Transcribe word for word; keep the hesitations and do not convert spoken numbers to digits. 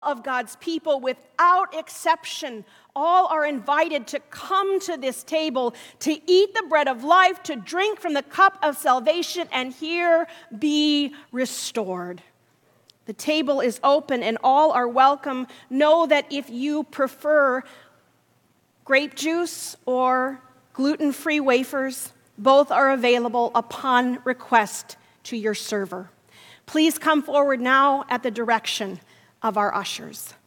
of God's people, without exception, all are invited to come to this table, to eat the bread of life, to drink from the cup of salvation, and here be restored. The table is open and all are welcome. Know that if you prefer grape juice or gluten-free wafers, both are available upon request to your server. Please come forward now at the direction of our ushers.